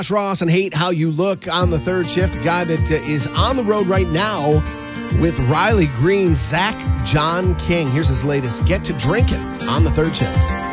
Josh Ross and Hate How You Look on the third shift. A guy that is on the road right now with Riley Green, Zach John King. Here's his latest Get to Drinking on the third shift.